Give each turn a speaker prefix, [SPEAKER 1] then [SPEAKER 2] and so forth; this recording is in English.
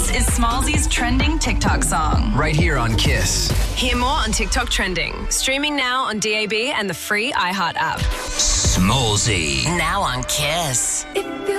[SPEAKER 1] This is Smallsy's trending TikTok song.
[SPEAKER 2] Right here on Kiss.
[SPEAKER 3] Hear more on TikTok trending. Streaming now on DAB and the free iHeart app.
[SPEAKER 2] Smallsy.
[SPEAKER 4] Now on Kiss.